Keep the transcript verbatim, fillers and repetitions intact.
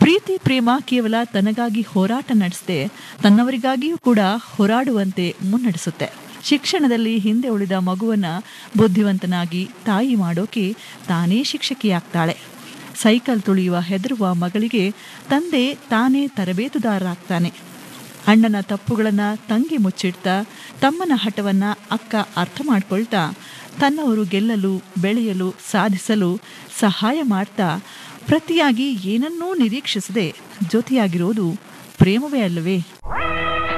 ಪ್ರೀತಿ ಪ್ರೇಮ ಕೇವಲ ತನಗಾಗಿ ಹೋರಾಟ ನಡೆಸದೆ ತನ್ನವರಿಗಾಗಿಯೂ ಕೂಡ ಹೋರಾಡುವಂತೆ ಮುನ್ನಡೆಸುತ್ತೆ. ಶಿಕ್ಷಣದಲ್ಲಿ ಹಿಂದೆ ಉಳಿದ ಮಗುವನ್ನ ಬುದ್ಧಿವಂತನಾಗಿ ತಾಯಿ ಮಾಡೋಕೆ ತಾನೇ ಶಿಕ್ಷಕಿಯಾಗ್ತಾಳೆ. ಸೈಕಲ್ ತುಳಿಯುವ ಹೆದರುವ ಮಗಳಿಗೆ ತಂದೆ ತಾನೇ ತರಬೇತುದಾರರಾಗ್ತಾನೆ. ಅಣ್ಣನ ತಪ್ಪುಗಳನ್ನ ತಂಗಿ ಮುಚ್ಚಿಡ್ತಾ ತಮ್ಮನ ಹಠವನ್ನ ಅಕ್ಕ ಅರ್ಥ ಮಾಡ್ಕೊಳ್ತಾ ತನ್ನವರು ಗೆಲ್ಲಲು ಬೆಳೆಯಲು ಸಾಧಿಸಲು ಸಹಾಯ ಮಾಡ್ತಾ ಪ್ರತಿಯಾಗಿ ಏನನ್ನೂ ನಿರೀಕ್ಷಿಸದೆ ಜೊತೆಯಾಗಿರೋದು ಪ್ರೇಮವೇ ಅಲ್ಲವೇ?